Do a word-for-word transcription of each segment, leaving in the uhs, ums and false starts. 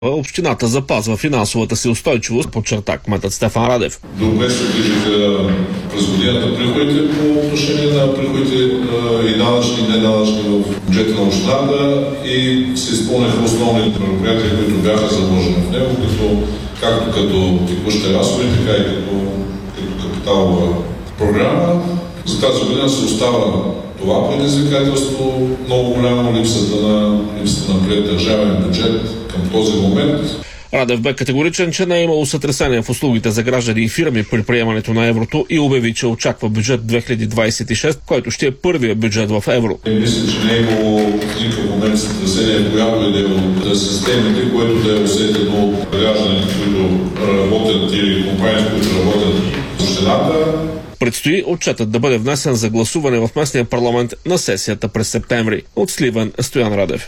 Общината запазва финансовата си устойчивост, подчерта кметът Стефан Радев. Добре се движиха през годината приходите по отношение на приходите и данъчни и неданъчни в бюджета на общината и се изпълняха основните мероприятия, които бяха заложени в него, като, както като текущи разходи, така и като, като капиталова програма. За тази година се остава това предизвикателство, много голямо липсата на, липсата на приет държавен бюджет към този момент. Радев бе категоричен, че не е имало сътресение в услугите за граждани и фирми при приемането на еврото и обяви, че очаква бюджет две хиляди двадесет и шеста, който ще е първият бюджет в евро. Мисля, че не е имало в никакъв момент сътресение в която и да е от системите, което да е усетено от гражданите, които работят или компании, които работят в общината. Предстои отчетът да бъде внесен за гласуване в местния парламент на сесията през септември. От Сливен, Стоян Радев.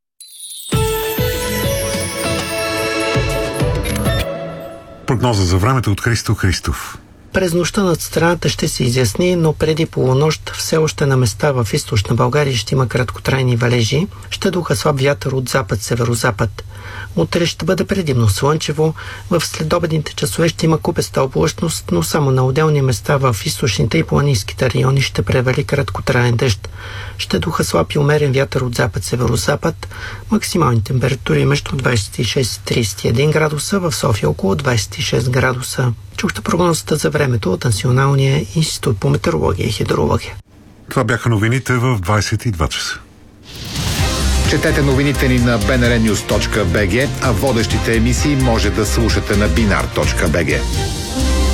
Прогноза за времето от Христо Христов. През нощта над страната ще се изясни, но преди полунощ все още на места в източна България ще има краткотрайни валежи. Ще духа слаб вятър от запад-северозапад. Утре ще бъде предимно слънчево. В следобедните часове ще има купеста облачност, но само на отделни места в източните и планинските райони ще превали краткотраен дъжд. Ще духа слаб и умерен вятър от запад-северозапад. Максимални температури между двадесет и шест и тридесет и един градуса, в София около двадесет и шест градуса. Чухте прогнозата за времето от Националния институт по метеорология и хидрология. Това бяха новините в двадесет и два часа. Четете новините ни на би ен ар нюз точка би джи, а водещите емисии може да слушате на бинар точка би джи.